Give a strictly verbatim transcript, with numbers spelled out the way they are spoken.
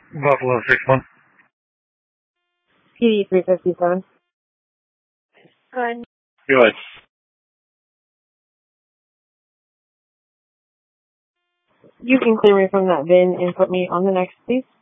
Buffalo six one. P D three fifty-seven. Good. Good. You can clear me from that bin and put me on the next, please.